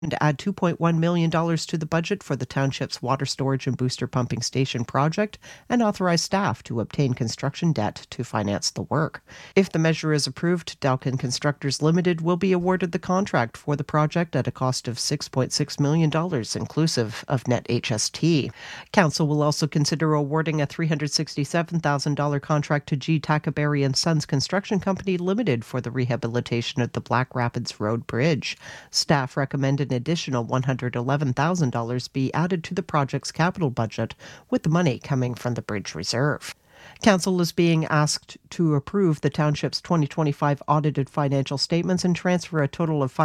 to add $2.1 million to the budget for the township's water storage and booster pumping station project and authorize staff to obtain construction debt to finance the work. If the measure is approved, Dalkin Constructors Limited will be awarded the contract for the project at a cost of $6.6 million, inclusive of net HST. Council will also consider awarding a $367,000 contract to G. Tackaberry and Sons Construction Company Limited for the rehabilitation of the Black Rapids Road Bridge. Staff recommended an additional $111,000 be added to the project's capital budget, with the money coming from the bridge reserve. Council is being asked to approve the township's 2025 audited financial statements and transfer a total of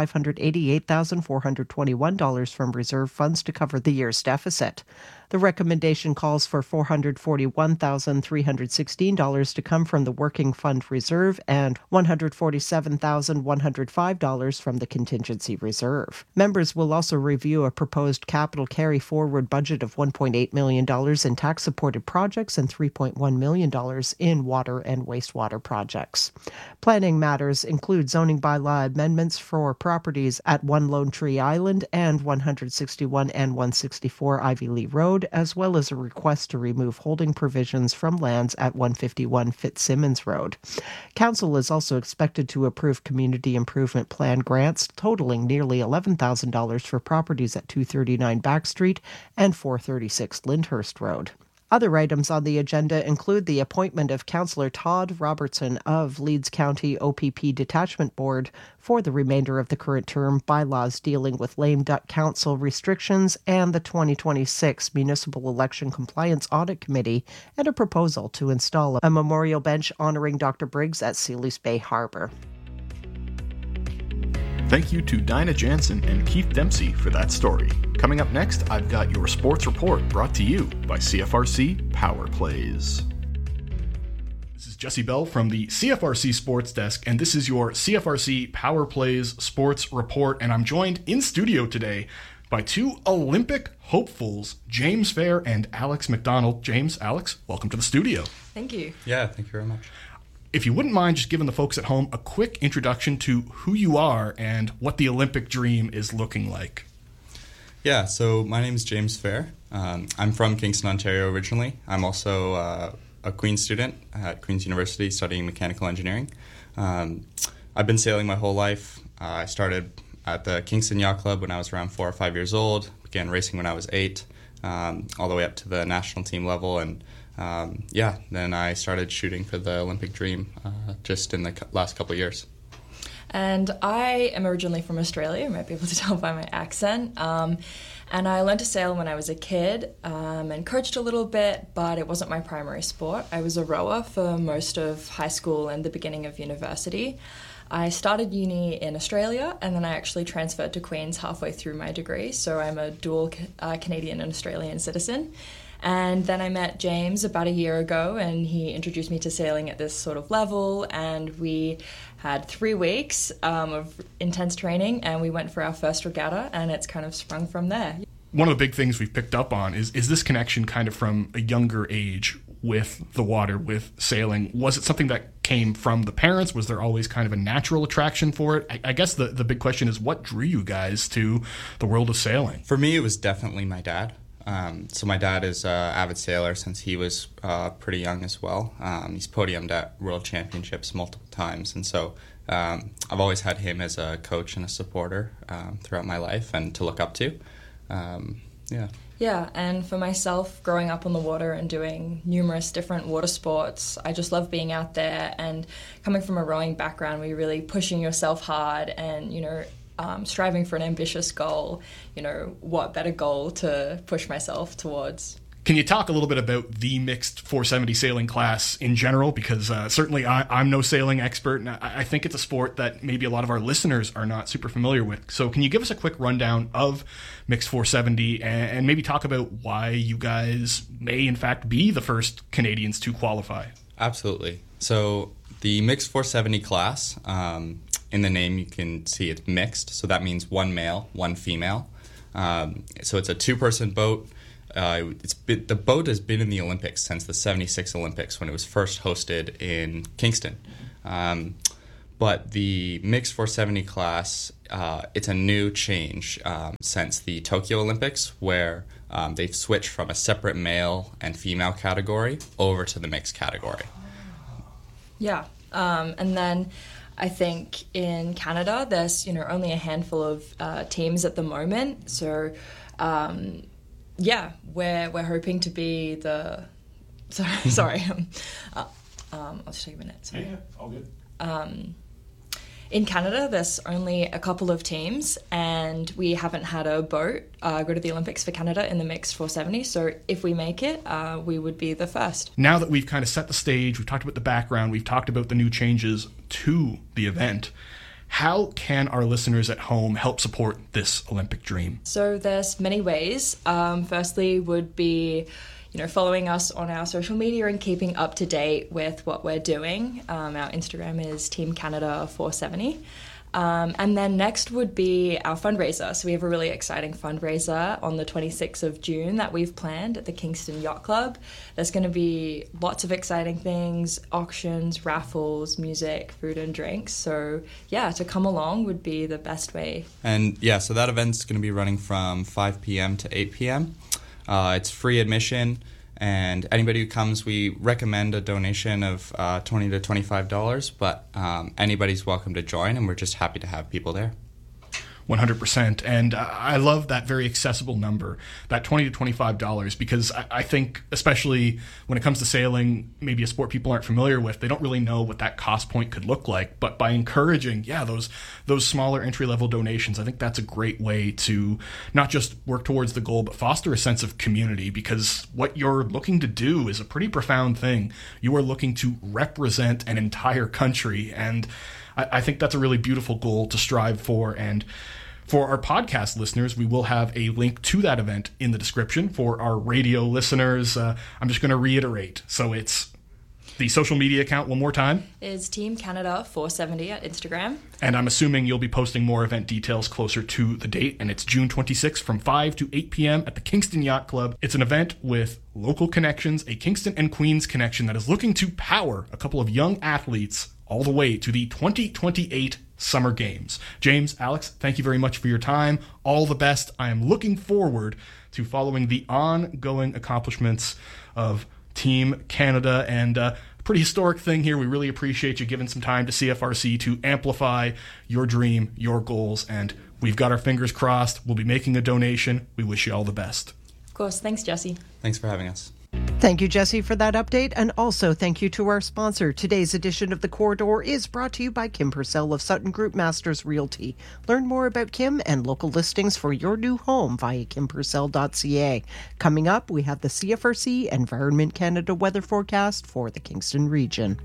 $588,421 from reserve funds to cover the year's deficit. The recommendation calls for $441,316 to come from the Working Fund Reserve and $147,105 from the Contingency Reserve. Members will also review a proposed capital carry-forward budget of $1.8 million in tax-supported projects and $3.1 million in water and wastewater projects. Planning matters include zoning bylaw amendments for properties at 1 Lone Tree Island and 161 and 164 Ivy Lee Road, as well as a request to remove holding provisions from lands at 151 Fitzsimmons Road. Council is also expected to approve community improvement plan grants totaling nearly $11,000 for properties at 239 Back Street and 436 Lyndhurst Road. Other items on the agenda include the appointment of Councillor Todd Robertson of Leeds County OPP Detachment Board for the remainder of the current term, bylaws dealing with lame duck council restrictions, and the 2026 Municipal Election Compliance Audit Committee, and a proposal to install a memorial bench honoring Dr. Briggs at Sealy's Bay Harbor. Thank you to Dinah Jansen and Keith Dempsey for that story. Coming up next, I've got your sports report brought to you by CFRC Power Plays. This is Jesse Bell from the CFRC Sports Desk, and this is your CFRC Power Plays sports report, and I'm joined in studio today by two Olympic hopefuls, James Fair and Alex McDonald. James, Alex, welcome to the studio. Thank you. Yeah, thank you very much. If you wouldn't mind just giving the folks at home a quick introduction to who you are and what the Olympic dream is looking like. Yeah, so my name is James Fair. I'm from Kingston, Ontario originally. I'm also a Queen's student at Queen's University studying mechanical engineering. I've been sailing my whole life. I started at the Kingston Yacht Club when I was around 4 or 5 years old, began racing when I was 8, all the way up to the national team level, and then I started shooting for the Olympic dream just in the last couple of years. And I am originally from Australia, you might be able to tell by my accent. And I learned to sail when I was a kid and coached a little bit, but it wasn't my primary sport. I was a rower for most of high school and the beginning of university. I started uni in Australia, and then I actually transferred to Queen's halfway through my degree, so I'm a dual Canadian and Australian citizen. And then I met James about a year ago, and he introduced me to sailing at this sort of level, and we had 3 weeks of intense training, and we went for our first regatta, and it's kind of sprung from there. One of the big things we've picked up on is this connection kind of from a younger age with the water, with sailing. Was it something that came from the parents? Was there always kind of a natural attraction for it? I guess the big question is, what drew you guys to the world of sailing? For me, it was definitely my dad. So my dad is an avid sailor since he was pretty young as well. He's podiumed at world championships multiple times, and so I've always had him as a coach and a supporter throughout my life and to look up to. Yeah, and for myself, growing up on the water and doing numerous different water sports, I just love being out there, and coming from a rowing background, where you're really pushing yourself hard and, striving for an ambitious goal, what better goal to push myself towards. Can you talk a little bit about the mixed 470 sailing class in general? Because certainly I'm no sailing expert, and I think it's a sport that maybe a lot of our listeners are not super familiar with. So can you give us a quick rundown of mixed 470 and maybe talk about why you guys may in fact be the first Canadians to qualify? Absolutely. So the mixed 470 class, in the name you can see it's mixed, so that means 1 male, 1 female. So it's a 2-person boat. The boat has been in the Olympics since the 76 Olympics when it was first hosted in Kingston. But the mixed 470 class it's a new change since the Tokyo Olympics, where they've switched from a separate male and female category over to the mixed category. Yeah, and then I think in Canada there's only a handful of teams at the moment. So we're hoping to be the. Sorry. I'll just take a minute. Sorry. Yeah, all good. In Canada, there's only a couple of teams, and we haven't had a boat go to the Olympics for Canada in the mixed 470. So if we make it, we would be the first. Now that we've kind of set the stage, we've talked about the background, we've talked about the new changes to the event, how can our listeners at home help support this Olympic dream? So there's many ways. Firstly would be following us on our social media and keeping up to date with what we're doing. Our Instagram is Team Canada 470. And then next would be our fundraiser. So we have a really exciting fundraiser on the 26th of June that we've planned at the Kingston Yacht Club. There's going to be lots of exciting things, auctions, raffles, music, food and drinks. So to come along would be the best way. And so that event's going to be running from 5 p.m. to 8 p.m. It's free admission, and anybody who comes, we recommend a donation of $20 to $25, but anybody's welcome to join, and we're just happy to have people there. 100%. And I love that very accessible number, that $20 to $25, because I think, especially when it comes to sailing, maybe a sport people aren't familiar with, they don't really know what that cost point could look like. But by encouraging, those smaller entry-level donations, I think that's a great way to not just work towards the goal, but foster a sense of community, because what you're looking to do is a pretty profound thing. You are looking to represent an entire country, and I think that's a really beautiful goal to strive for. And for our podcast listeners, we will have a link to that event in the description. For our radio listeners, I'm just going to reiterate. So it's the social media account one more time. Is Team Canada 470 at Instagram. And I'm assuming you'll be posting more event details closer to the date. And it's June 26th from 5 to 8 p.m. at the Kingston Yacht Club. It's an event with local connections, a Kingston and Queens connection that is looking to power a couple of young athletes all the way to the 2028 Summer Games. James, Alex, thank you very much for your time. All the best. I am looking forward to following the ongoing accomplishments of Team Canada, and a pretty historic thing here. We really appreciate you giving some time to CFRC to amplify your dream, your goals, and we've got our fingers crossed. We'll be making a donation. We wish you all the best. Of course. Thanks, Jesse. Thanks for having us. Thank you, Jesse, for that update. And also thank you to our sponsor. Today's edition of The Corridor is brought to you by Kim Purcell of Sutton Group Masters Realty. Learn more about Kim and local listings for your new home via kimpurcell.ca. Coming up, we have the CFRC Environment Canada weather forecast for the Kingston region.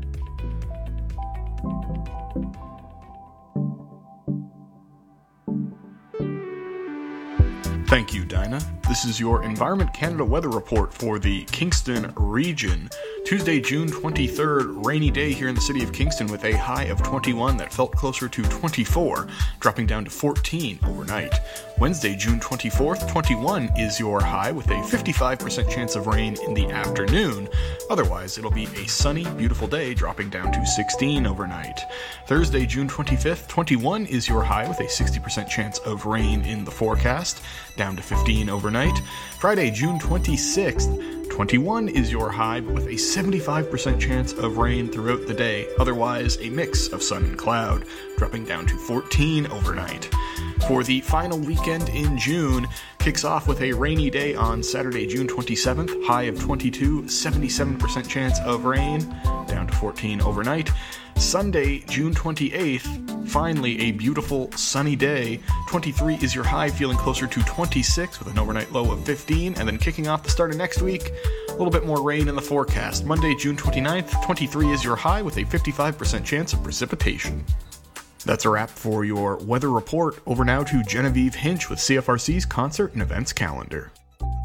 Thank you, Dinah. This is your Environment Canada weather report for the Kingston region. Tuesday, June 23rd, rainy day here in the city of Kingston with a high of 21 that felt closer to 24, dropping down to 14 overnight. Wednesday, June 24th, 21 is your high with a 55% chance of rain in the afternoon. Otherwise, it'll be a sunny, beautiful day, dropping down to 16 overnight. Thursday, June 25th, 21 is your high with a 60% chance of rain in the forecast, down to 15 overnight. Friday, June 26th, 21 is your high, but with a 75% chance of rain throughout the day. Otherwise, a mix of sun and cloud, dropping down to 14 overnight. For the final weekend in June, kicks off with a rainy day on Saturday, June 27th, high of 22, 77% chance of rain, down to 14 overnight. Sunday, June 28th, finally a beautiful sunny day. 23 is your high, feeling closer to 26 with an overnight low of 15. And then kicking off the start of next week, a little bit more rain in the forecast. Monday, June 29th, 23 is your high with a 55% chance of precipitation. That's a wrap for your weather report. Over now to Genevieve Hinch with CFRC's concert and events calendar.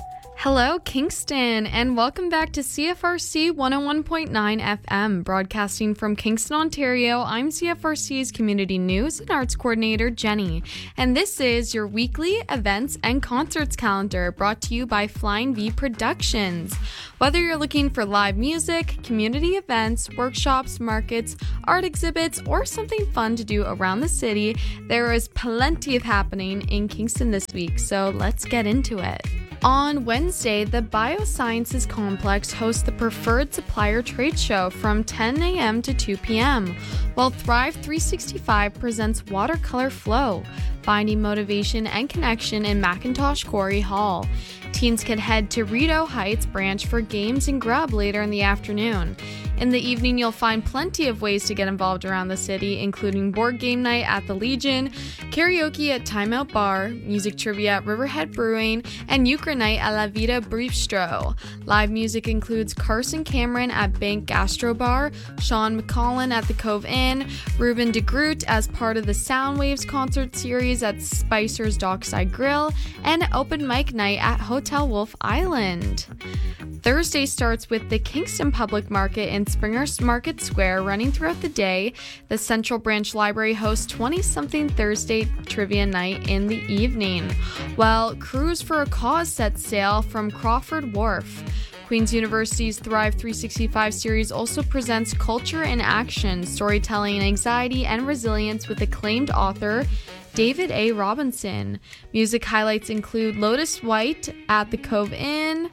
Hello, Kingston, and welcome back to CFRC 101.9 FM, broadcasting from Kingston, Ontario. I'm CFRC's Community News and Arts Coordinator, Jenny, and this is your weekly events and concerts calendar brought to you by Flying V Productions. Whether you're looking for live music, community events, workshops, markets, art exhibits, or something fun to do around the city, there is plenty of happening in Kingston this week, so let's get into it. On Wednesday, the Biosciences Complex hosts the Preferred Supplier Trade Show from 10 a.m. to 2 p.m., while Thrive 365 presents Watercolor Flow, finding motivation and connection in Macintosh Quarry Hall. Teens can head to Rideau Heights branch for games and grub later in the afternoon. In the evening, you'll find plenty of ways to get involved around the city, including board game night at the Legion, karaoke at Time Out Bar, music trivia at Riverhead Brewing, and euchre night at La Vida Bistro. Live music includes Carson Cameron at Bank Gastro Bar, Sean McCollin at the Cove Inn, Ruben DeGroot as part of the Soundwaves concert series at Spicer's Dockside Grill, and open mic night at Hotel Wolf Island. Thursday starts with the Kingston Public Market in Springer Market Square running throughout the day. The Central Branch Library hosts 20-something Thursday trivia night in the evening, while Cruise for a Cause sets sail from Crawford Wharf. Queen's University's Thrive 365 series also presents Culture in Action, Storytelling, Anxiety, and Resilience with acclaimed author David A. Robinson. Music highlights include Lotus White at the Cove Inn,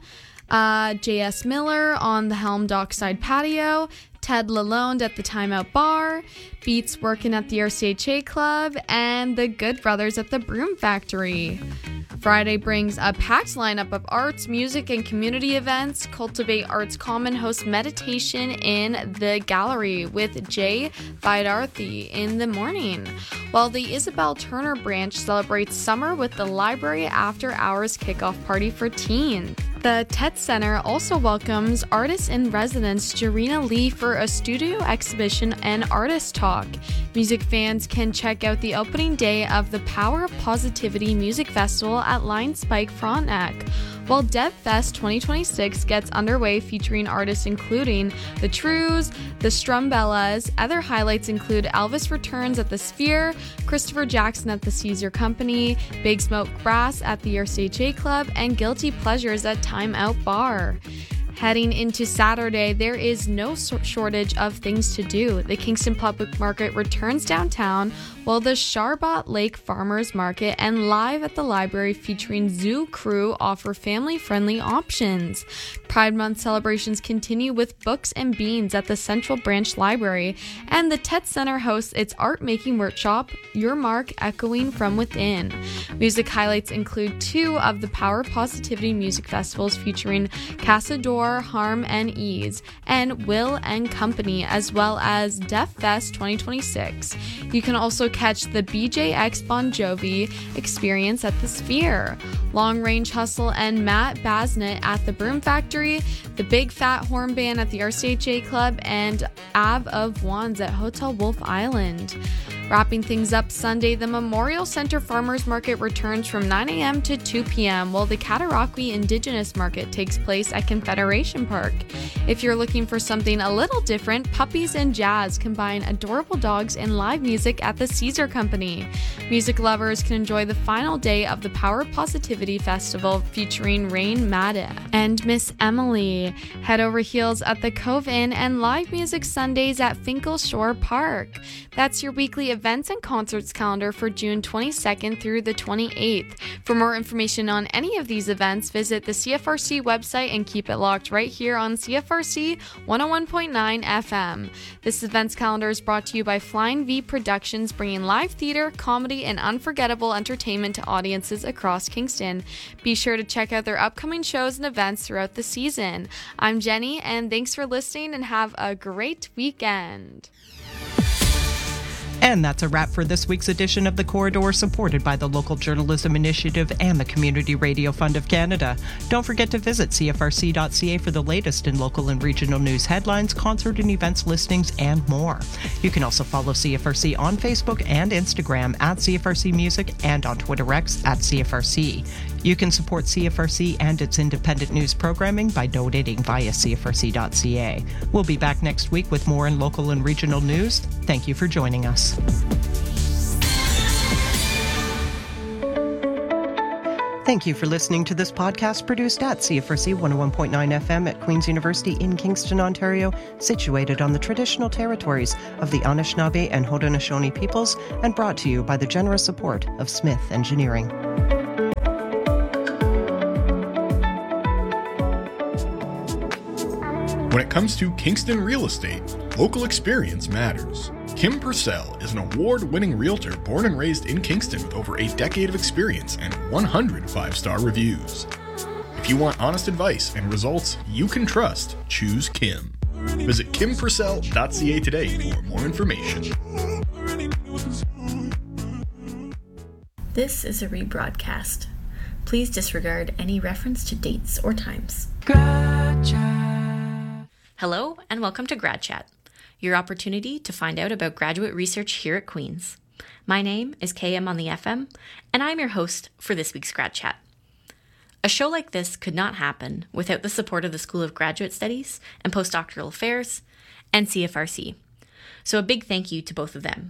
J.S. Miller on the Helm Dockside Patio, Ted Lalonde at the Time Out Bar, Beats working at the RCHA Club, and the Good Brothers at the Broom Factory. Friday brings a packed lineup of arts, music, and community events. Cultivate Arts Common hosts meditation in the gallery with Jay Vidarthi in the morning, while the Isabel Turner branch celebrates summer with the library after-hours kickoff party for teens. The TED Center also welcomes artist-in-residence Jarena Lee for a studio exhibition and artist talk. Music fans can check out the opening day of the Power of Positivity Music Festival at Lion Spike Frontenac, while DevFest 2026 gets underway featuring artists including The Trues, The Strumbellas. Other highlights include Elvis Returns at the Sphere, Christopher Jackson at the Caesar Company, Big Smoke Brass at the RCHA Club, and Guilty Pleasures at Time Out Bar. Heading into Saturday, there is no shortage of things to do. The Kingston Public Market returns downtown, while the Sharbot Lake Farmers Market and Live at the Library featuring Zoo Crew offer family-friendly options. Pride Month celebrations continue with Books and Beans at the Central Branch Library, and the TED Center hosts its art-making workshop, Your Mark Echoing from Within. Music highlights include two of the Power Positivity Music Festivals featuring Casador, Harm and Ease, and Will and Company, as well as Deaf Fest 2026. You can also catch the BJX Bon Jovi experience at the Sphere, Long Range Hustle and Matt Basnett at the Broom Factory, the Big Fat Horn Band at the RCHA Club, and Ave of Wands at Hotel Wolf Island. Wrapping things up Sunday, the Memorial Center Farmers Market returns from 9 a.m. to 2 p.m., while the Cataraqui Indigenous Market takes place at Confederation Park. If you're looking for something a little different, Puppies and Jazz combine adorable dogs and live music at the Caesar Company. Music lovers can enjoy the final day of the Power Positivity Festival featuring Rain Madda and Miss Emily. Head over heels at the Cove Inn and live music Sundays at Finkel Shore Park. That's your weekly events and concerts calendar for June 22nd through the 28th. For more information on any of these events, visit the CFRC website and keep it locked right here on CFRC 101.9 FM. This events calendar is brought to you by Flying V Productions, bringing live theater, comedy, and unforgettable entertainment to audiences across Kingston. Be sure to check out their upcoming shows and events throughout the season. I'm Jenny, and thanks for listening and have a great weekend. And that's a wrap for this week's edition of The Corridor, supported by the Local Journalism Initiative and the Community Radio Fund of Canada. Don't forget to visit cfrc.ca for the latest in local and regional news headlines, concert and events listings, and more. You can also follow CFRC on Facebook and Instagram at CFRC Music and on Twitter X at CFRC. You can support CFRC and its independent news programming by donating via cfrc.ca. We'll be back next week with more in local and regional news. Thank you for joining us. Thank you for listening to this podcast produced at CFRC 101.9 FM at Queen's University in Kingston, Ontario, situated on the traditional territories of the Anishinaabe and Haudenosaunee peoples, and brought to you by the generous support of Smith Engineering. When it comes to Kingston real estate, local experience matters. Kim Purcell is an award-winning realtor born and raised in Kingston with over a decade of experience and 100 five-star reviews. If you want honest advice and results you can trust, choose Kim. Visit kimpurcell.ca today for more information. This is a rebroadcast. Please disregard any reference to dates or times. Hello and welcome to Grad Chat, your opportunity to find out about graduate research here at Queen's. My name is KM on the FM, and I'm your host for this week's Grad Chat. A show like this could not happen without the support of the School of Graduate Studies and Postdoctoral Affairs and CFRC, so a big thank you to both of them.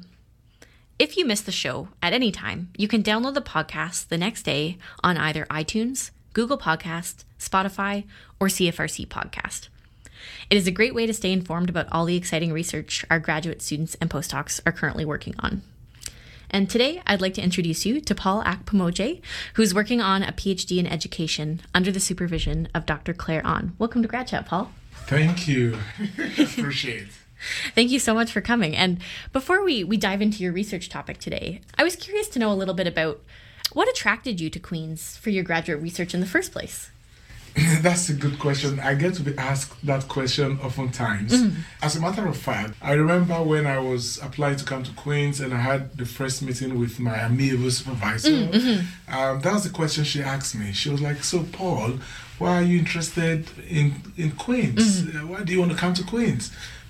If you missed the show at any time, you can download the podcast the next day on either iTunes, Google Podcast, Spotify, or CFRC Podcast. It is a great way to stay informed about all the exciting research our graduate students and postdocs are currently working on. And today, I'd like to introduce you to Paul Akpomoje, who's working on a PhD in education under the supervision of Dr. Claire Ahn. Welcome to Grad Chat, Paul. Thank you. Appreciate it. Thank you so much for coming. And before we dive into your research topic today, I was curious to know a little bit about what attracted you to Queen's for your graduate research in the first place. That's a good question. I get to be asked that question oftentimes. As a matter of fact, I remember when I was applying to come to Queen's and I had the first meeting with my amiable supervisor. That was the question she asked me. She was like, "So Paul, why are you interested in Queen's? Why do you want to come to Queen's?"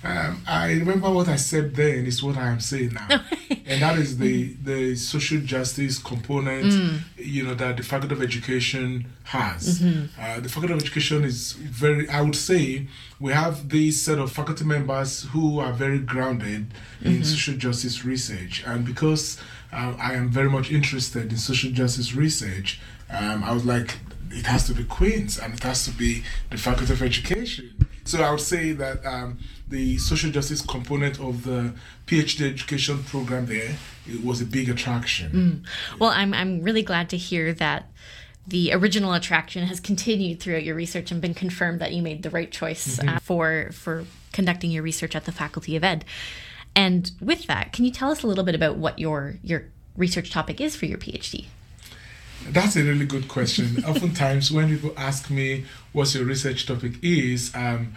I remember what I said then is what I am saying now. And that is the social justice component, that the Faculty of Education has. The Faculty of Education is very, I would say, we have this set of faculty members who are very grounded in social justice research. And because I am very much interested in social justice research, I was like, it has to be Queen's and it has to be the Faculty of Education. So I would say that the social justice component of the PhD education program there, it was a big attraction. Well, I'm really glad to hear that the original attraction has continued throughout your research and been confirmed that you made the right choice for conducting your research at the Faculty of Ed. And with that, can you tell us a little bit about what your research topic is for your PhD? That's a really good question. Oftentimes when people ask me what your research topic is,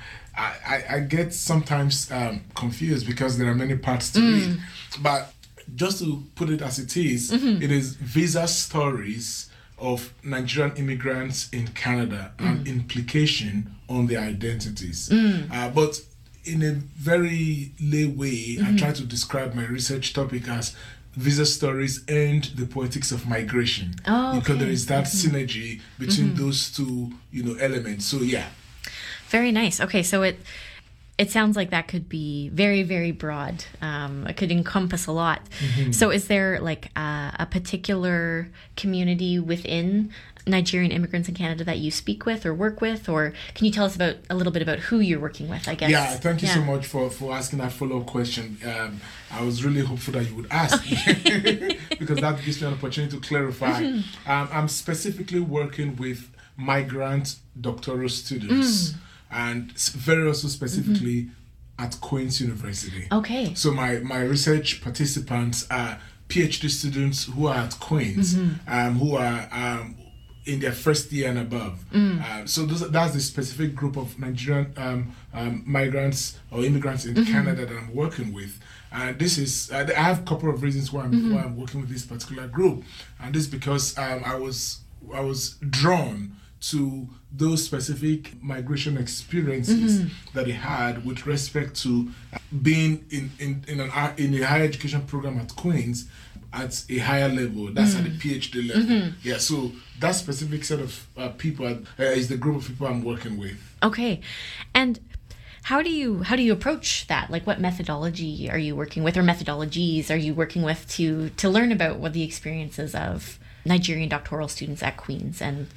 I get sometimes confused because there are many parts to it. But just to put it as it is visa stories of Nigerian immigrants in Canada and implication on their identities. But in a very lay way, I try to describe my research topic as visa stories and the poetics of migration. Because there is that synergy between those two, elements. So yeah. Very nice. Okay, so it sounds like that could be very, very broad. It could encompass a lot. So is there like a particular community within Nigerian immigrants in Canada that you speak with or work with, or can you tell us a little bit about who you're working with, I guess? Yeah, thank you so much for asking that follow-up question. I was really hopeful that you would ask because that gives me an opportunity to clarify. I'm specifically working with migrant doctoral students and very also specifically at Queen's University. Okay. So my research participants are PhD students who are at Queen's, who are in their first year and above. So that's the specific group of Nigerian migrants or immigrants in Canada that I'm working with. And this is, I have a couple of reasons why I'm working with this particular group. And this is because I was drawn to those specific migration experiences that they had with respect to being in a higher education program at Queen's at a higher level. That's at the PhD level. Yeah, so that specific set of people is the group of people I'm working with. Okay. And how do you approach that? Like, what methodology are you working with, or methodologies are you working with to learn about what the experiences of Nigerian doctoral students at Queen's? And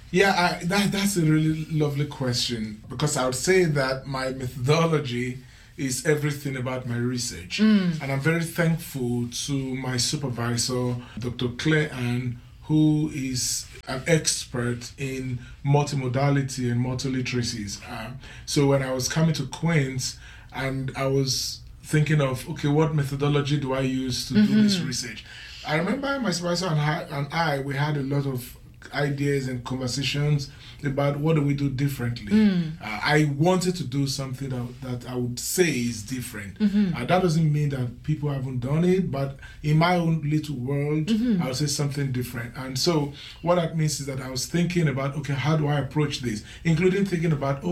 that's a really lovely question, because I would say that my methodology is everything about my research. And I'm very thankful to my supervisor, Dr. Claire Ann, who is an expert in multimodality and multiliteracies. So when I was coming to Queen's and I was thinking of, okay, what methodology do I use to do this research? I remember my supervisor and I, we had a lot of ideas and conversations about what do we do differently. I wanted to do something that I would say is different. That doesn't mean that people haven't done it, but in my own little world, I would say something different. And so what that means is that I was thinking about, okay, how do I approach this? Including thinking about,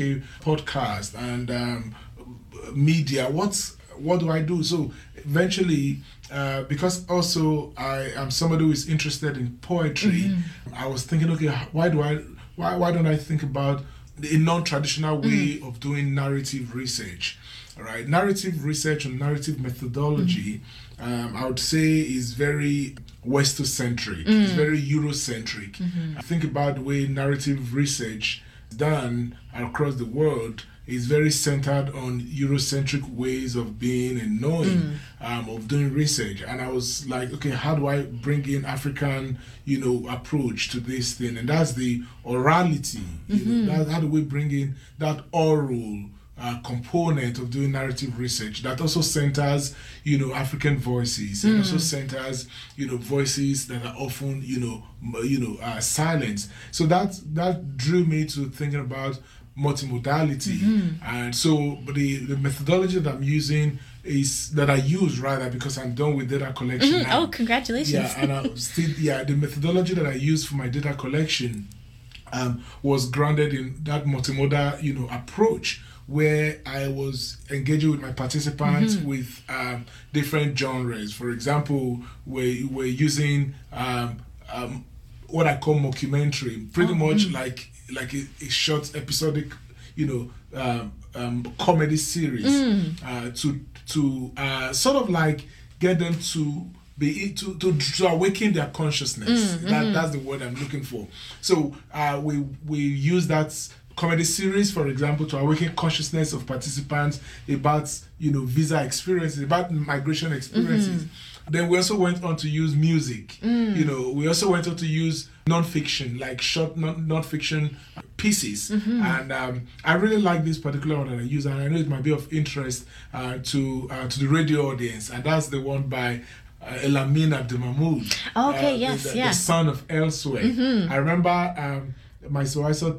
podcast and media. What do I do? So eventually, because also I am somebody who is interested in poetry, I was thinking, okay, why don't I think about a non-traditional way of doing narrative research? All right, narrative research and narrative methodology, I would say, is very Westocentric. It's very Eurocentric. I think about the way narrative research is done across the world is very centered on Eurocentric ways of being and knowing, of doing research. And I was like, okay, how do I bring in African, approach to this thing? And that's the orality. How do we bring in that oral component of doing narrative research that also centers, African voices, and also centers, voices that are often, silenced. So that drew me to thinking about multimodality. And so the methodology that I'm using that I use because I'm done with data collection now. Oh, congratulations. Yeah, and the methodology that I use for my data collection was grounded in that multimodal, approach, where I was engaging with my participants with different genres. For example, we're using what I call mockumentary, pretty much like a short episodic, comedy series, to sort of like get them to to awaken their consciousness. That's the word I'm looking for. So we use that comedy series, for example, to awaken consciousness of participants about visa experiences, about migration experiences. Then we also went on to use music. We also went on to use non-fiction, like short non-fiction pieces. And I really like this particular one that I use, and I know it might be of interest to the radio audience. And that's the one by Elamin Abdelmahmoud. Okay, yes, the son of Elsewhere. I remember my supervisor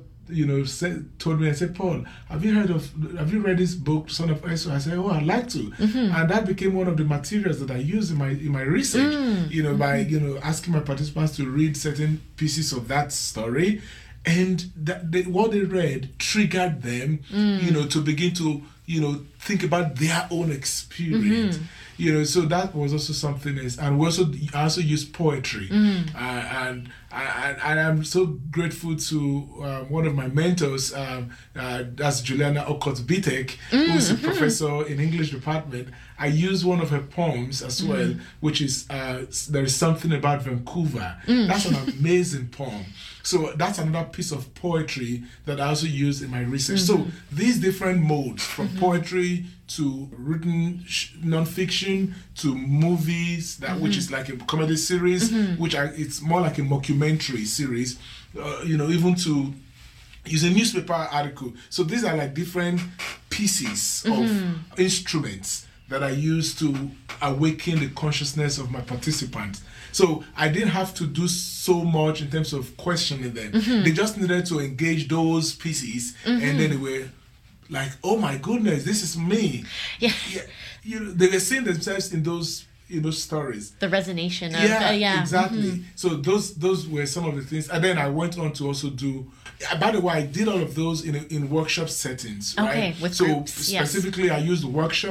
told me, I said, Paul, have you read this book, Son of Elsewhere? I said, oh, I'd like to. And that became one of the materials that I use in my research, by asking my participants to read certain pieces of that story, and what they read triggered them, to begin to think about their own experience. So that was also something else. And I also use poetry. And I'm so grateful to one of my mentors, that's Juliana Okot-Bitek, who's a professor in English department. I use one of her poems as well, which is There Is Something About Vancouver. That's an amazing poem. So that's another piece of poetry that I also use in my research. So these different modes, from poetry to written non-fiction to movies, which is like a comedy series, it's more like a mockumentary series, even to use a newspaper article. So these are like different pieces of instruments that I use to awaken the consciousness of my participants. So I didn't have to do so much in terms of questioning them. They just needed to engage those pieces, and then they were like, oh my goodness, this is me. Yeah. They were seeing themselves in those stories. The resonance of exactly. So those were some of the things. And then I went on to also do, by the way, I did all of those in workshop settings, right? Okay, with groups, specifically, I used the workshop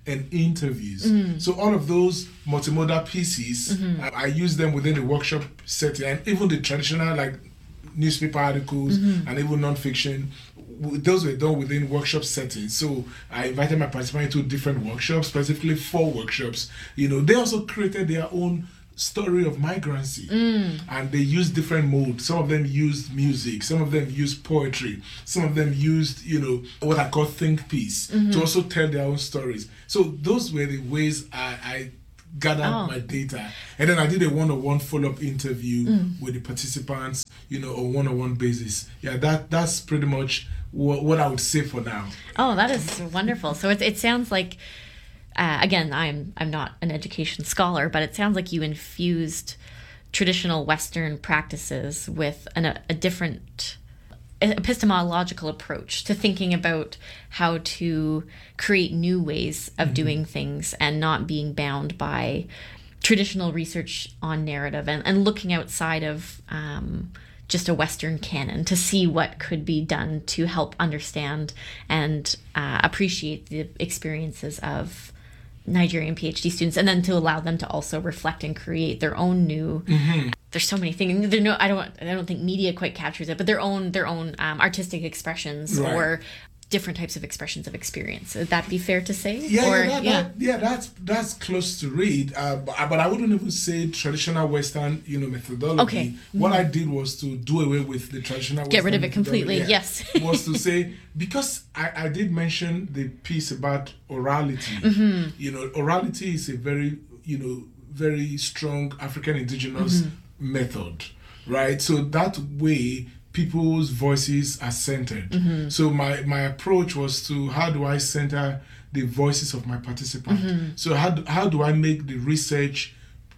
and interviews. So all of those multimodal pieces, I use them within the workshop setting, and even the traditional like newspaper articles and even non-fiction, those were done within workshop settings. So I invited my participants to different workshops, specifically 4 workshops. They also created their own story of migrancy, and they used different modes. Some of them used music, some of them used poetry, some of them used what I call think piece to also tell their own stories. So those were the ways I gathered my data, and then I did a one-on-one follow-up interview with the participants on one-on-one basis. That's pretty much what I would say for now. That is wonderful. So it sounds like again, I'm not an education scholar, but it sounds like you infused traditional Western practices with a different epistemological approach to thinking about how to create new ways of doing things and not being bound by traditional research on narrative and looking outside of just a Western canon to see what could be done to help understand and appreciate the experiences of Nigerian PhD students, and then to allow them to also reflect and create their own new. There's so many things. I don't think media quite captures it, but their own artistic expressions or different types of expressions of experience. Would that be fair to say? That's close to read. But I wouldn't even say traditional Western, methodology. Okay. What I did was to do away with the traditional. Get rid of it completely. Yes. Was to say, because I did mention the piece about orality. Orality is a very very strong African indigenous method, right? So that way, people's voices are centered. So my approach was to, how do I center the voices of my participants? So how do I make the research,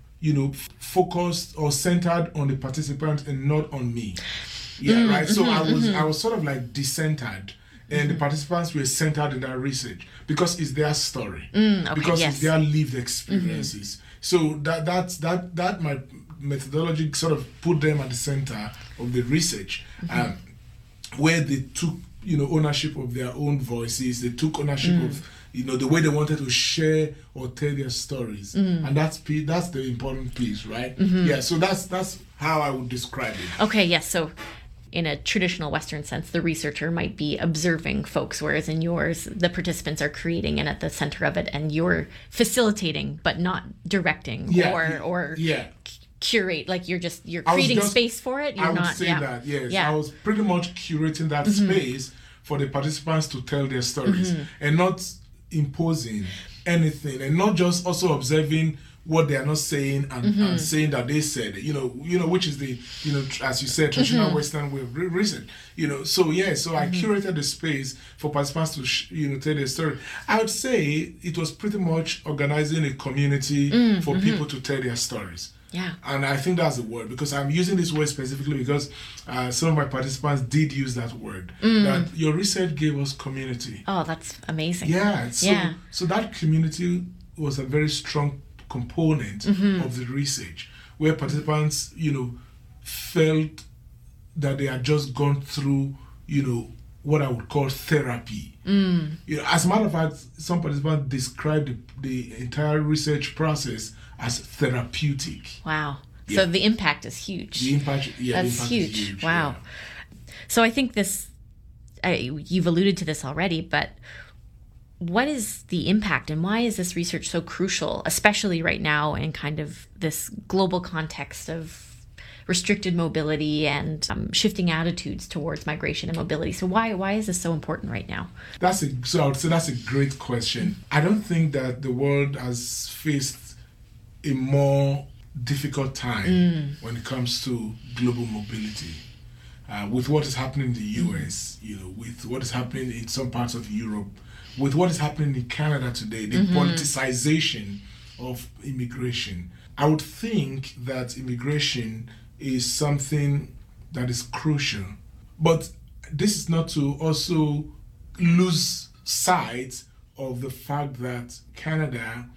focused or centered on the participant and not on me? Right. So I was sort of like decentered, and the participants were centered in that research because it's their story, because it's their lived experiences. So that my methodology sort of put them at the center of the research, where they took ownership of their own voices. They took ownership of the way they wanted to share or tell their stories, and that's the important piece, right? So that's how I would describe it. Okay, yes. So in a traditional Western sense, the researcher might be observing folks, whereas in yours, the participants are creating and at the center of it, and you're facilitating but not directing or curate. Like you're creating space for it. I would say that, yes. I was pretty much curating that space for the participants to tell their stories and not imposing anything, and not just also observing what they are not saying and saying that they said it, which is the, as you said, traditional Western way of reason, so I curated the space for participants to, tell their story. I would say it was pretty much organizing a community for people to tell their stories. Yeah. And I think that's the word, because I'm using this word specifically because some of my participants did use that word, that your research gave us community. Oh, that's amazing. Yeah. So that community was a very strong component of the research, where participants, felt that they had just gone through, what I would call therapy. As a matter of fact, some participants described the entire research process as therapeutic. Wow. Yeah. So the impact is huge. That's huge. Wow. Yeah. So I think you've alluded to this already, but what is the impact and why is this research so crucial, especially right now in kind of this global context of restricted mobility and shifting attitudes towards migration and mobility? So why is this so important right now? So I would say that's a great question. I don't think that the world has faced a more difficult time when it comes to global mobility. With what is happening in the US, with what is happening in some parts of Europe, with what is happening in Canada today, the politicization of immigration. I would think that immigration is something that is crucial. But this is not to also lose sight of the fact that Canada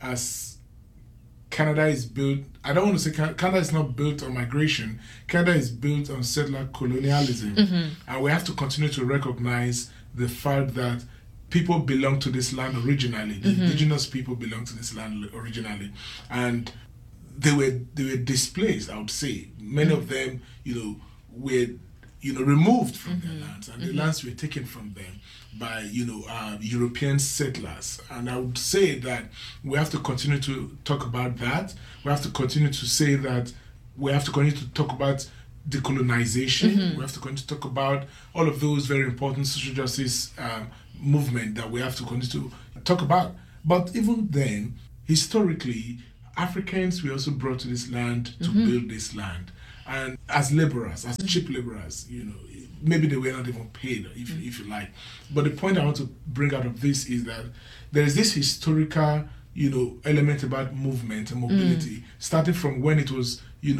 is built, I don't want to say Canada is not built on migration. Canada is built on settler colonialism. And we have to continue to recognize the fact that people belong to this land originally. The indigenous people belong to this land originally, and they were displaced. I would say many of them, were removed from their lands, and the lands were taken from them by European settlers. And I would say that we have to continue to talk about that. We have to continue to say that we have to continue to talk about decolonization. We have to continue to talk about all of those very important social justice movement that we have to continue to talk about. But even then, historically, Africans were also brought to this land to build this land, and as laborers, as cheap laborers, maybe they were not even paid, if you like. But the point I want to bring out of this is that there is this historical, element about movement and mobility, starting from when it was,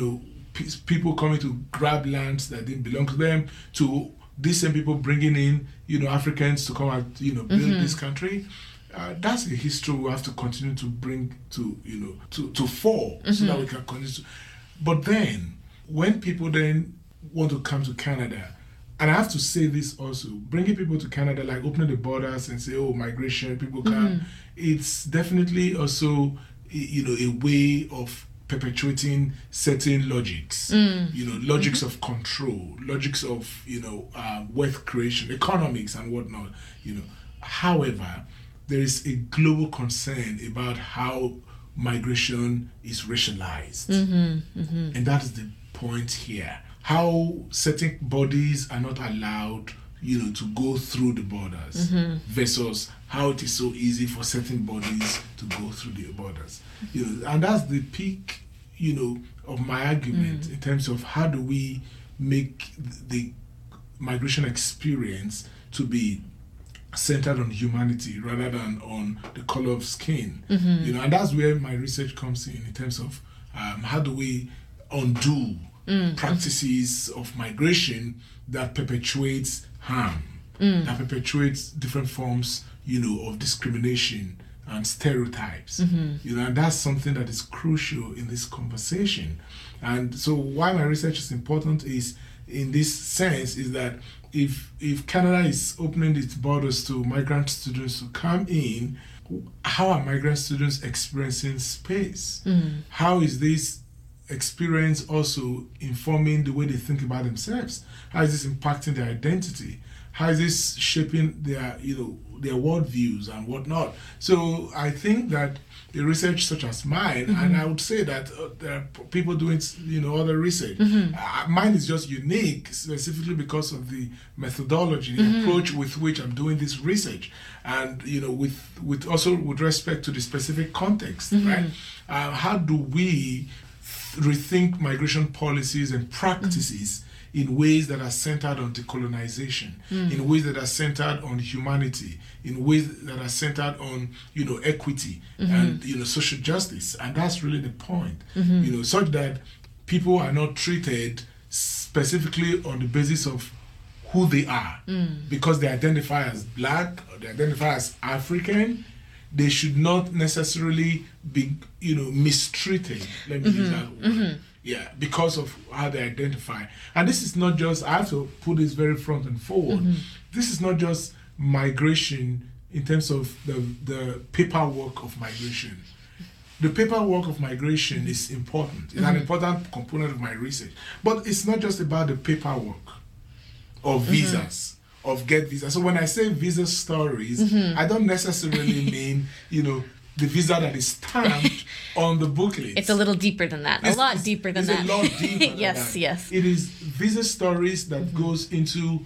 people coming to grab lands that didn't belong to them, to these same people bringing in, Africans to come and, build this country. That's a history we have to continue to bring to fore, so that we can continue to. But then, when people then want to come to Canada, and I have to say this also, bringing people to Canada, like opening the borders and say, oh, migration, people come, it's definitely also, a way of perpetuating certain logics, logics of control, logics of, wealth creation, economics and whatnot, However, there is a global concern about how migration is racialized. And that is the point here. How certain bodies are not allowed, to go through the borders versus how it is so easy for certain bodies to go through the borders. And that's the peak, of my argument in terms of how do we make the migration experience to be centered on humanity rather than on the color of skin. And that's where my research comes in terms of how do we undo practices of migration that perpetuates harm, that perpetuates different forms, of discrimination and stereotypes. And that's something that is crucial in this conversation. And so why my research is important is, in this sense, is that if Canada is opening its borders to migrant students to come in, how are migrant students experiencing space? How is this experience also informing the way they think about themselves? How is this impacting their identity? How is this shaping their worldviews and whatnot? So I think that the research such as mine, and I would say that there are people doing, other research. Mine is just unique, specifically because of the methodology, the approach with which I'm doing this research, and with also with respect to the specific context, right? How do we rethink migration policies and practices in ways that are centered on decolonization, in ways that are centered on humanity, in ways that are centered on, equity and, social justice. And that's really the point, such that people are not treated specifically on the basis of who they are, because they identify as Black or they identify as African. They should not necessarily be, mistreated. Let me use that word. Yeah, because of how they identify. And this is not just, I have to put this very front and forward. This is not just migration in terms of the paperwork of migration. The paperwork of migration is important. It's an important component of my research. But it's not just about the paperwork of visas, of get visas. So when I say visa stories, I don't necessarily mean, the visa that is stamped on the booklet. It's a little deeper than that. A lot deeper than that. It's a lot deeper than yes, that. Yes. It is visa stories that goes into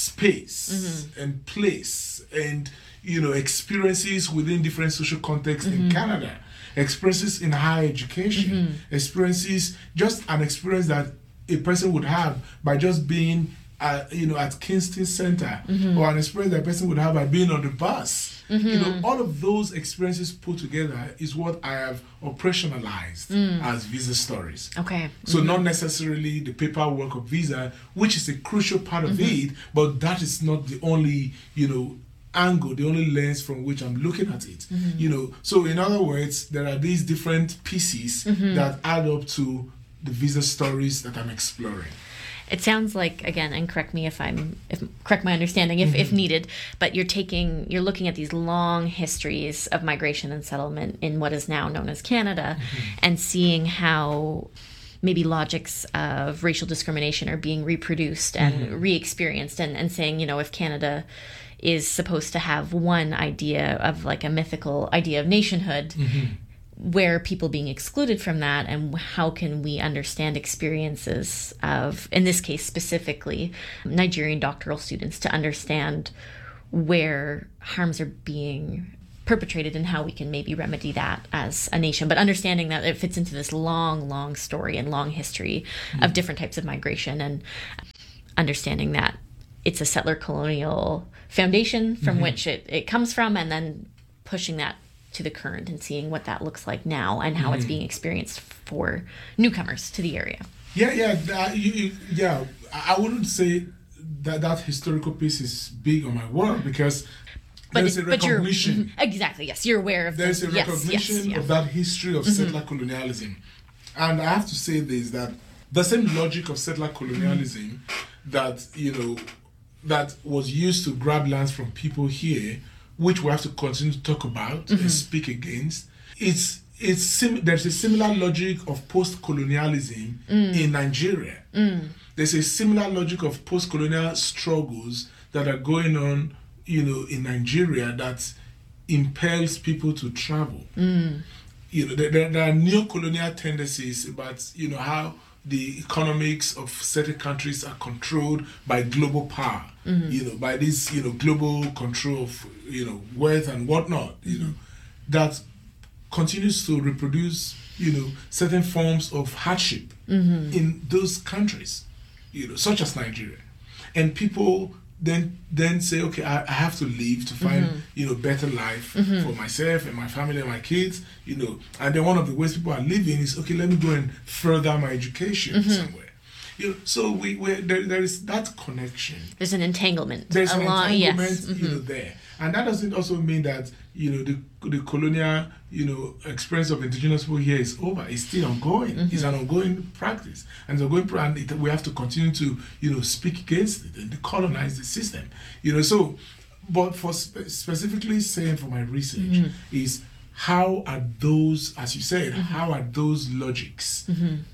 space and place and, experiences within different social contexts in Canada, experiences in higher education, experiences, just an experience that a person would have by just being at Kingston Center, or an experience that a person would have by being on the bus. All of those experiences put together is what I have operationalized as visa stories. Okay. So not necessarily the paperwork of visa, which is a crucial part of it, but that is not the only, angle, the only lens from which I'm looking at it. So in other words, there are these different pieces that add up to the visa stories that I'm exploring. It sounds like, again, and correct me correct my understanding if needed, but you're looking at these long histories of migration and settlement in what is now known as Canada, and seeing how maybe logics of racial discrimination are being reproduced and re-experienced, and saying, if Canada is supposed to have one idea of like a mythical idea of nationhood, where people being excluded from that, and how can we understand experiences of, in this case specifically, Nigerian doctoral students, to understand where harms are being perpetrated and how we can maybe remedy that as a nation, but understanding that it fits into this long story and long history of different types of migration, and understanding that it's a settler colonial foundation from which it comes from, and then pushing that to the current and seeing what that looks like now and how it's being experienced for newcomers to the area. I wouldn't say that historical piece is big on my work, because there's a recognition. Exactly, yes, you're aware of there's a recognition of that history of settler colonialism. And I have to say this, that the same logic of settler colonialism that that was used to grab lands from people here, which we have to continue to talk about and speak against. There's a similar logic of post-colonialism in Nigeria. There's a similar logic of post-colonial struggles that are going on, in Nigeria, that impels people to travel. There are neo-colonial tendencies about, how the economics of certain countries are controlled by global power, by this, global control of, wealth and whatnot, that continues to reproduce, certain forms of hardship in those countries, such as Nigeria. And people then say, okay, I have to leave to find, better life for myself and my family and my kids, and then one of the ways people are living is, okay, let me go and further my education somewhere. So there is that connection. There's an entanglement. There's an entanglement, there. And that doesn't also mean that, the colonial, experience of indigenous people here is over. It's still ongoing. It's an ongoing practice. And it's ongoing, and we have to continue to, speak against it and decolonize the system. So, but for specifically saying for my research is, how are those, as you said, how are those logics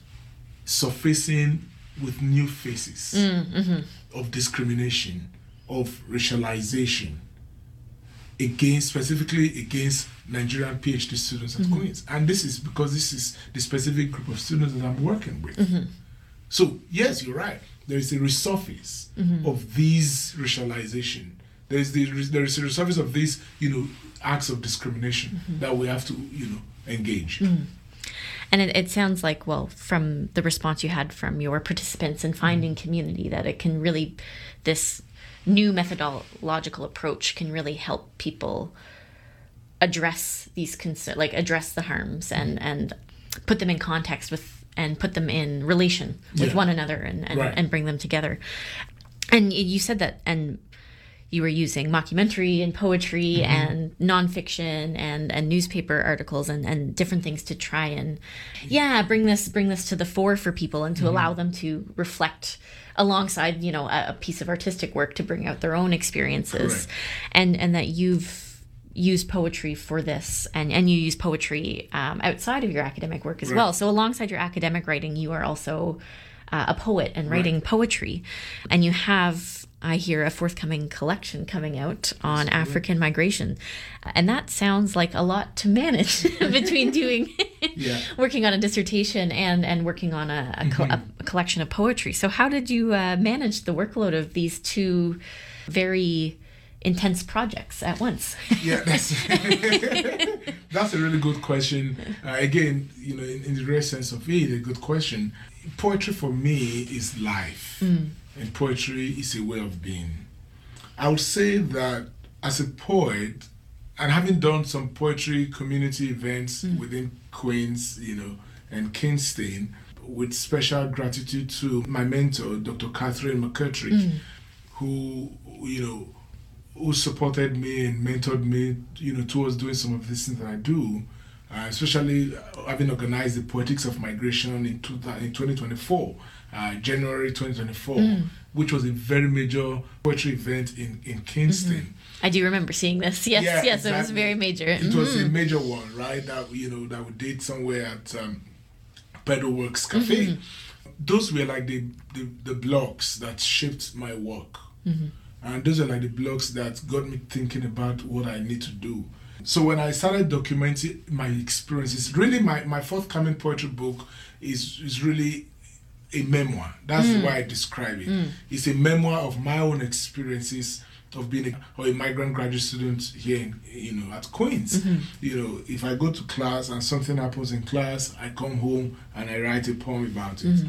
surfacing with new faces of discrimination, of racialization, specifically against Nigerian PhD students at Queen's. And this is because this is the specific group of students that I'm working with. So, yes, you're right. There is a resurface of these racialization. There is a resurface of these, acts of discrimination that we have to, engage. And it sounds like, well, from the response you had from your participants in finding community, that it can really, this new methodological approach can really help people address these address the harms and put them in context with, and put them in relation with one another and bring them together. And you said that, and you were using mockumentary and poetry and nonfiction and newspaper articles and different things to try and bring this to the fore for people, and to allow them to reflect alongside a piece of artistic work to bring out their own experiences. And that you've used poetry for this, and you use poetry outside of your academic work as well. So alongside your academic writing, you are also a poet and writing poetry, and you have, I hear, a forthcoming collection coming out on African migration. And that sounds like a lot to manage between doing working on a dissertation and working on a collection of poetry. So how did you manage the workload of these two very intense projects at once? That's a really good question. Again, in the real sense of it, a good question. Poetry for me is life. And poetry is a way of being. I would say that as a poet, and having done some poetry community events within Queens, and Kingston, with special gratitude to my mentor, Dr. Catherine McCurtrick, who supported me and mentored me, towards doing some of these things that I do, especially having organized the Poetics of Migration in 2024. January 2024, which was a very major poetry event in Kingston. I do remember seeing this. Yes, Yeah, yes, it was exactly. very major. It was a major one, right? That that we did somewhere at Pedal Works Cafe. Those were like the blogs that shaped my work, and those are like the blogs that got me thinking about what I need to do. So when I started documenting my experiences, really my forthcoming poetry book is really a memoir. That's the way I describe it. It's a memoir of my own experiences of being a migrant graduate student here at Queen's. If I go to class and something happens in class, I come home and I write a poem about it.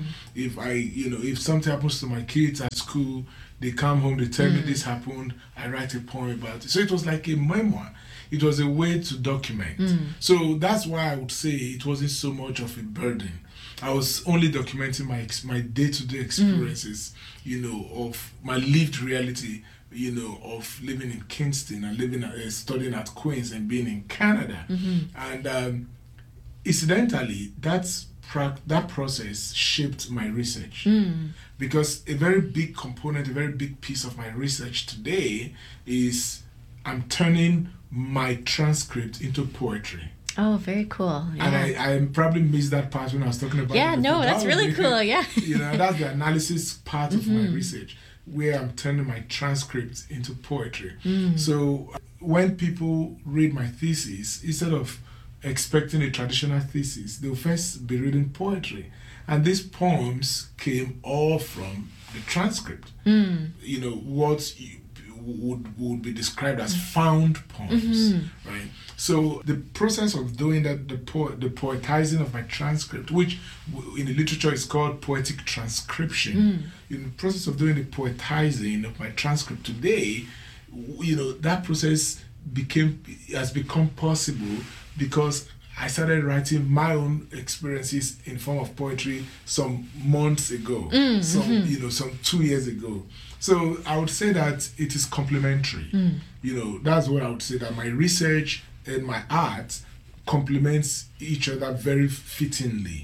If something happens to my kids at school, they come home, they tell me this happened, I write a poem about it. So it was like a memoir. It was a way to document. So that's why I would say it wasn't so much of a burden. I was only documenting my day-to-day experiences, of my lived reality, of living in Kingston and studying at Queen's and being in Canada. And incidentally, that process shaped my research. Because a very big component, a very big piece of my research today is I'm turning my transcript into poetry. Oh, very cool. Yeah. And I probably missed that part when I was talking about that's really cool. Yeah. That's the analysis part of my research, where I'm turning my transcripts into poetry. So when people read my thesis, instead of expecting a traditional thesis, they'll first be reading poetry. And these poems came all from the transcript. What would be described as found poems, right? So the process of doing that, the poetizing of my transcript, which in the literature is called poetic transcription. In the process of doing the poetizing of my transcript today, that process has become possible because I started writing my own experiences in form of poetry some months ago, some 2 years ago. So I would say that it is complementary. That's what I would say, that my research and my art complements each other very fittingly.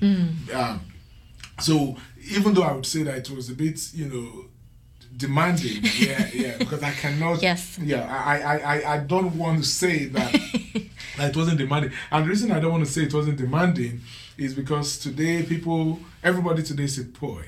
So even though I would say that it was a bit, demanding, because I cannot, I don't want to say that it wasn't demanding. And the reason I don't want to say it wasn't demanding is because today everybody today is a poet.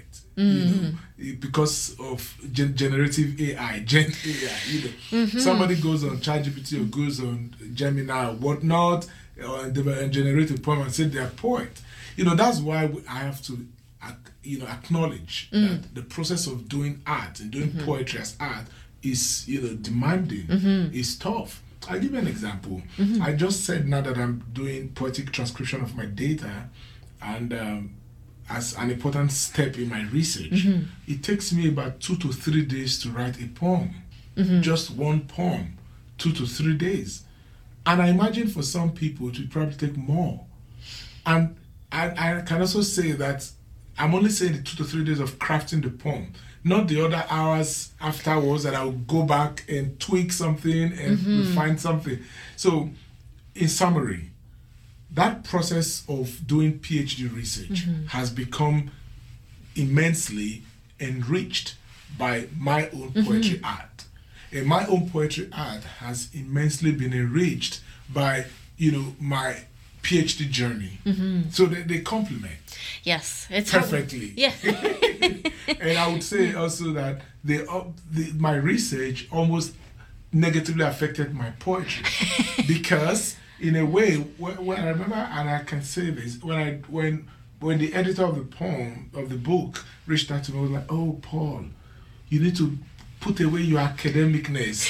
Because of generative AI, Gen AI. Somebody goes on ChatGPT or goes on Gemini or whatnot and generate a poem and say they're a poet. That's why I have to acknowledge that the process of doing art and doing poetry as art is demanding, is tough. I'll give you an example. I just said now that I'm doing poetic transcription of my data, and as an important step in my research, it takes me about 2 to 3 days to write a poem. Just one poem, 2 to 3 days. And I imagine for some people it would probably take more. And I can also say that I'm only saying the 2 to 3 days of crafting the poem, not the other hours afterwards that I'll go back and tweak something and refine something. So, in summary, that process of doing PhD research has become immensely enriched by my own poetry art. And my own poetry art has immensely been enriched by, my PhD journey. So they complement. Yes, it's perfectly. Yeah. And I would say also that my research almost negatively affected my poetry because, in a way, when I remember, and I can say this, when the editor of the book reached out to me, I was like, "Oh, Paul, you need to put away your academicness."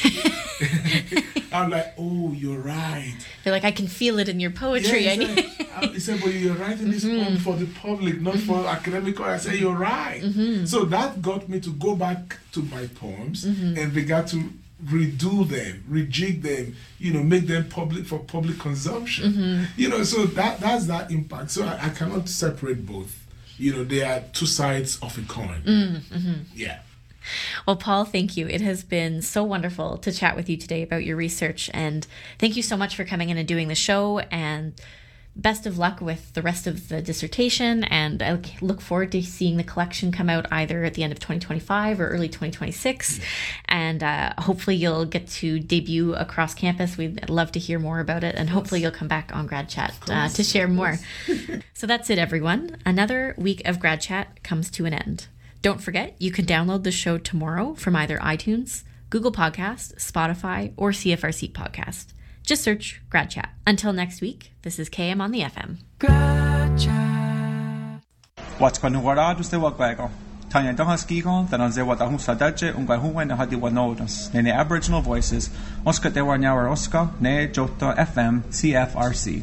I'm like, "Oh, you're right." They're like, "I can feel it in your poetry." Yeah, he said, "But you're writing this poem for the public, not for academic." I said, "You're right." So that got me to go back to my poems and began to redo them, rejig them, make them public for public consumption. So that's that impact. So I cannot separate both. They are two sides of a coin. Yeah. Well, Paul, thank you. It has been so wonderful to chat with you today about your research, and thank you so much for coming in and doing the show and best of luck with the rest of the dissertation, and I look forward to seeing the collection come out either at the end of 2025 or early 2026. And hopefully you'll get to debut across campus. We'd love to hear more about it, and hopefully you'll come back on Grad Chat to share more. So that's it, everyone. Another week of Grad Chat comes to an end. Don't forget, you can download the show tomorrow from either iTunes, Google Podcast, Spotify, or CFRC Podcast. Just search Grad Chat. Until next week, this is KM on the FM. Grad Chat. What's going to wara to work back? Tanya Donhaskigo, the Nanzewa Sadaje, Ungahuan, and Hadi Wanodas. Nene Aboriginal Voices, Oscar de Warnauer Oscar, Ne Jota FM, CFRC.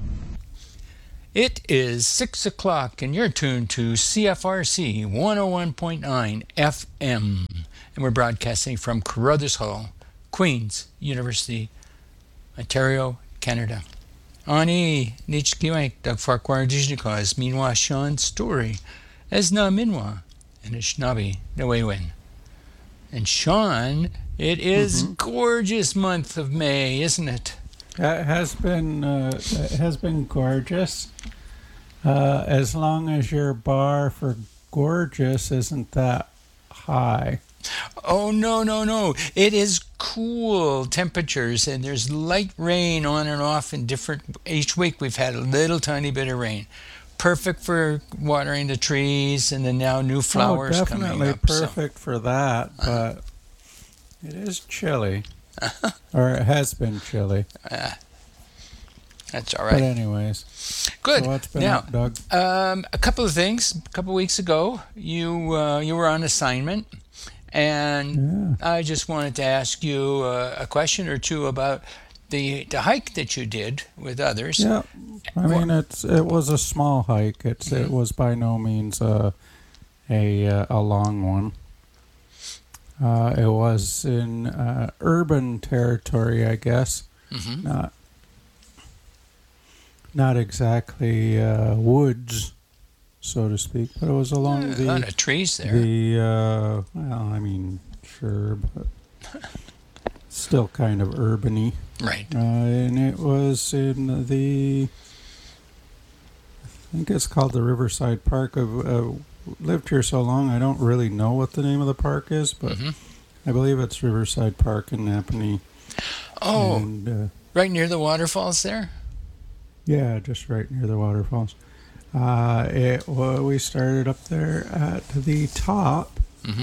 It is 6 o'clock, and you're tuned to CFRC 101.9 FM. And we're broadcasting from Carruthers Hall, Queen's University, Ontario, Canada. Ani Nichkiwank Doug Farquhar Dijnikaz, Minwa Sean Story, Esna Minwa, and Ishnabi Nawewen. And Sean, it is gorgeous month of May, isn't it? It has been gorgeous. As long as your bar for gorgeous isn't that high. Oh, no. It is cool temperatures, and there's light rain on and off in each week we've had a little tiny bit of rain. Perfect for watering the trees, and then now new flowers coming up. Definitely perfect for that, but it is chilly. Or it has been chilly. That's all right. But anyways. Good. So what's been now, up, Doug? A couple of things. A couple of weeks ago, you were on assignment, and I just wanted to ask you a question or two about the hike that you did with others. Yeah, I mean it was a small hike. It was by no means a long one. It was in urban territory, I guess. Not exactly woods, so to speak, but it was along a lot of trees there. Well, I mean, sure, but still kind of urban-y. Right. And it was in I think it's called the Riverside Park. I've lived here so long, I don't really know what the name of the park is, but I believe it's Riverside Park in Napanee. Oh, and, right near the waterfalls there? Yeah, just right near the waterfalls. We started up there at the top.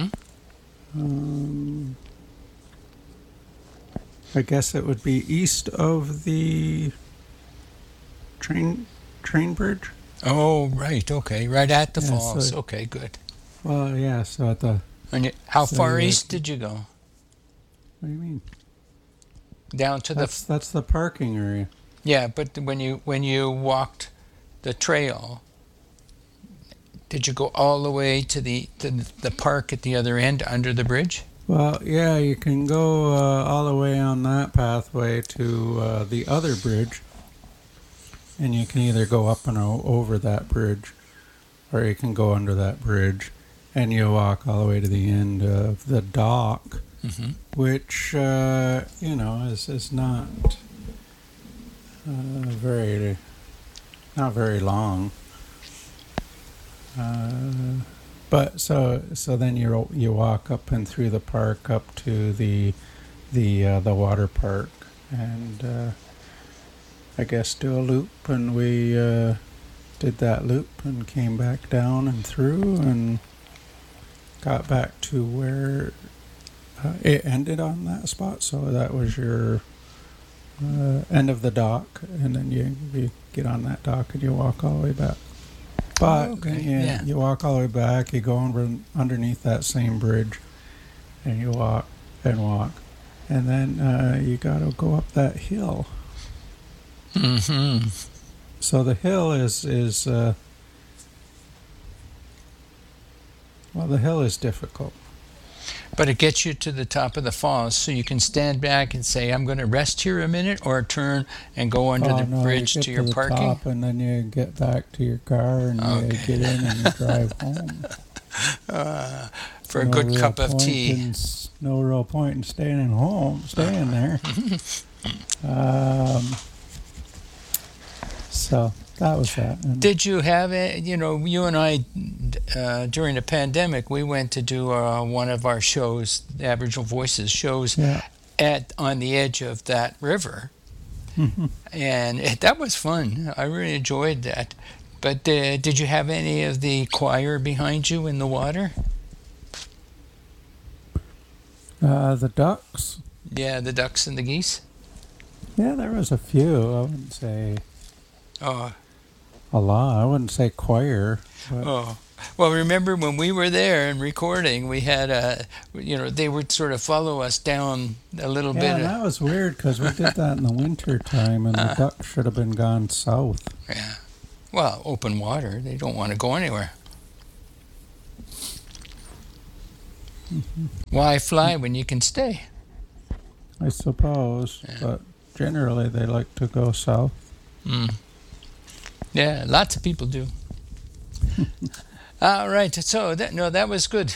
I guess it would be east of the train bridge. Oh, right. Okay, right at the falls. So, okay, good. Well, yeah. So at the. And how far east did you go? What do you mean? Down to that's the parking area. Yeah, but when you walked the trail, did you go all the way to the park at the other end under the bridge? Well, yeah, you can go all the way on that pathway to the other bridge, and you can either go up and over that bridge, or you can go under that bridge, and you walk all the way to the end of the dock, which is not not very long. But so then you walk up and through the park up to the water park, and I guess do a loop, and we did that loop and came back down and through and got back to where it ended on that spot. So that was your end of the dock, and then you get on that dock and you walk all the way back. But you walk all the way back, you go underneath that same bridge, and you walk and walk, and then you got to go up that hill. So the hill is the hill is difficult. But it gets you to the top of the falls, so you can stand back and say, I'm going to rest here a minute, or turn and go under the bridge to your parking. Top, and then you get back to your car, and you get in and you drive home. For a good cup of tea. No real point in staying there. So that was that. And Did you have you and I, during the pandemic, we went to do one of our shows, the Aboriginal Voices shows, on the edge of that river. And that was fun. I really enjoyed that. But did you have any of the choir behind you in the water? the ducks. Yeah, the ducks and the geese. Yeah, there was a few. I wouldn't say Oh, a lot. I wouldn't say choir. But oh. Well, remember when we were there and recording, we had they would sort of follow us down a little yeah, bit. and that was weird because we did that in the winter time, and the ducks should have been gone south. Yeah. Well, open water. They don't want to go anywhere. Why fly when you can stay? I suppose, but generally they like to go south. Yeah, lots of people do. All right, so that was good.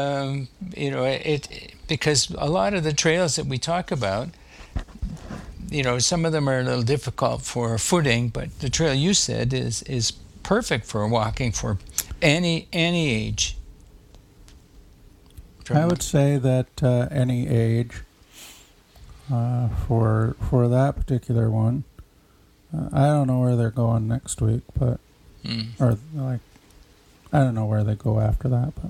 Because a lot of the trails that we talk about, some of them are a little difficult for footing, but the trail you said is perfect for walking for any age. I would say that any age for that particular one. I don't know where they're going next week, but or like I don't know where they go after that, but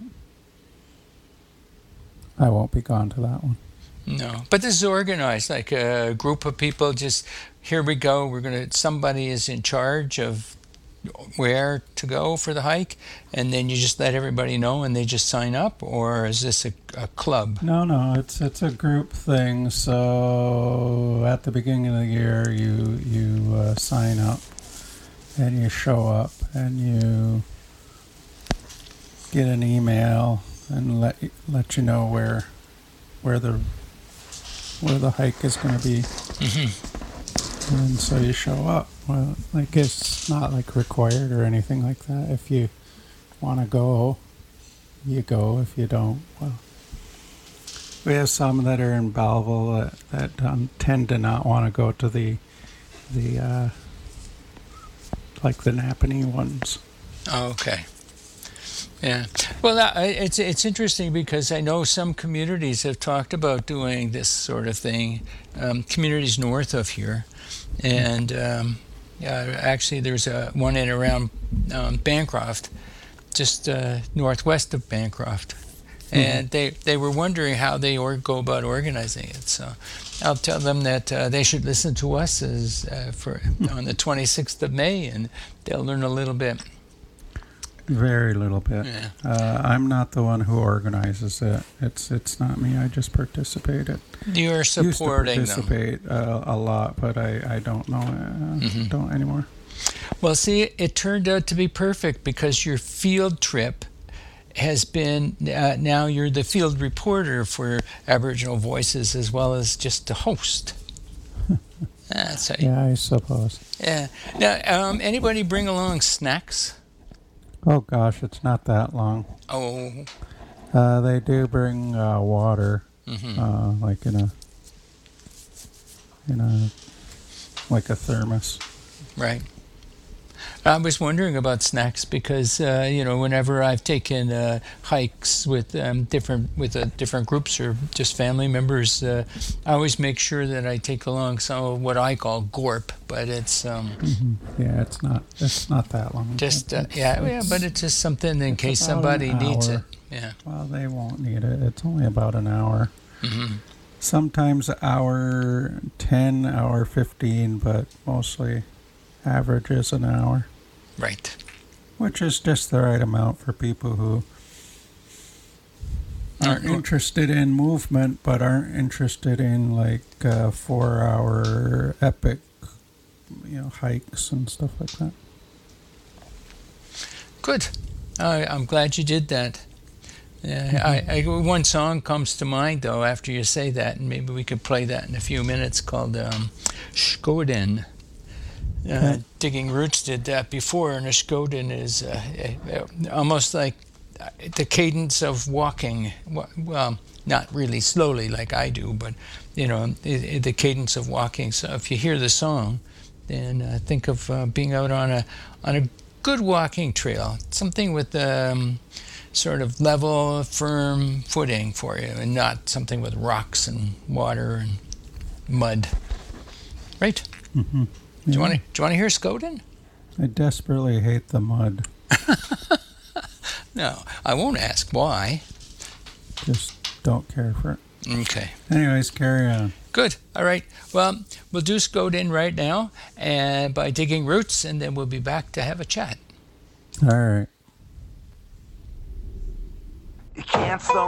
I won't be gone to that one. No, but this is organized, like a group of people. Just here we go. Somebody is in charge of where to go for the hike, and then you just let everybody know, and they just sign up. Or is this a club? No, it's a group thing. So at the beginning of the year, you sign up, and you show up, and you get an email and let you know where the hike is going to be. And so you show up. Well, like it's not like required or anything like that. If you want to go, you go. If you don't, well, we have some that are in Belleville that tend to not want to go to the like the Napanee ones. Oh, okay. Yeah. Well, it's interesting because I know some communities have talked about doing this sort of thing, communities north of here. And actually there's one in around Bancroft, just northwest of Bancroft. And they were wondering how they go about organizing it. So I'll tell them that they should listen to us on the 26th of May, and they'll learn a little bit. Very little bit. Yeah. I'm not the one who organizes it. It's not me. I just participate. You're supporting used to participate a lot, but I don't know. Don't anymore. Well, see, it turned out to be perfect because your field trip has been, now you're the field reporter for Aboriginal Voices as well as just the host. Yeah, I suppose. Yeah. Now, anybody bring along snacks? Oh gosh, it's not that long. Oh. They do bring water, like in a like a thermos. Right. I was wondering about snacks because whenever I've taken hikes with different groups or just family members, I always make sure that I take along some of what I call gorp, but it's yeah, it's not that long. Just but it's just something in case somebody needs it. Yeah. Well, they won't need it. It's only about an hour. Sometimes hour 10, hour 15, but mostly average is an hour. Right. Which is just the right amount for people who aren't interested in movement, but aren't interested in like 4-hour epic, hikes and stuff like that. Good. I'm glad you did that. Yeah, one song comes to mind though after you say that, and maybe we could play that in a few minutes, called Shkoden. Digging Roots did that before, and a Shkoden is almost like the cadence of walking. Well, not really slowly like I do, but the cadence of walking. So if you hear the song, then think of being out on a good walking trail, something with sort of level, firm footing for you, and not something with rocks and water and mud. Right? Mm-hmm. Do you want to hear Skoden? I desperately hate the mud. No, I won't ask why. Just don't care for it. Okay. Anyways, carry on. Good. All right. Well, we'll do Skoden right now and by digging roots, and then we'll be back to have a chat. All right. You can't slow